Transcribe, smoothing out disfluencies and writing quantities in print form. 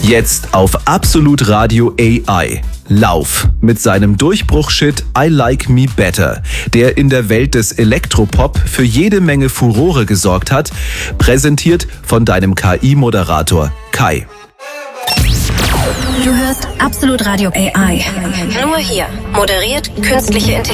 Jetzt auf Absolut Radio AI. Lauf mit seinem Durchbruchshit I Like Me Better, der in der Welt des Elektropop für jede Menge Furore gesorgt hat, präsentiert von deinem KI-Moderator Kai. Du hörst Absolut Radio AI. Nur hier. Moderiert künstliche Intelligenz.